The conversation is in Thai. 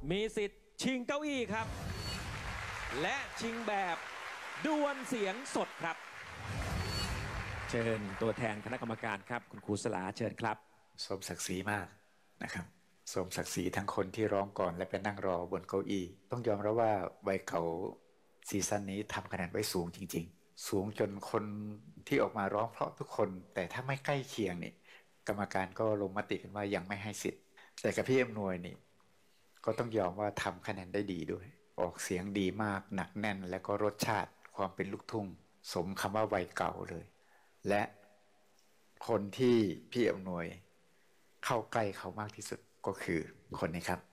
มีสิทธิ์ชิงเก้าอี้ครับและชิงแบบดวลเสียงสดครับเชิญตัวแทนคณะกรรมการครับคุณครูสลาเชิญครับสมศักดิ์ศรีมากนะครับสมศักดิ์ศรีทั้งคนที่ร้องก่อนและไปนั่งรอบนเก้าอี้ต้องยอมรับว่าวัยเขาซีซั่นนี้ทำคะแนนไว้สูงจริงๆสูงจนคนที่ออกมาร้องเพราะทุกคนแต่ถ้าไม่ใกล้เคียงนี่กรรมการก็ลงมติกันว่ายังไม่ให้สิทธิ์แต่กับพี่อำนวยนี่ก็ต้องยอมว่าทำคะแนนได้ดีด้วยออกเสียงดีมากหนักแน่นและก็รสชาติความเป็นลูกทุ่งสมคำว่าวัยเก่าเลยและคนที่พี่อำนวยเข้าใกล้เขามากที่สุดก็คือคนนี้ครับ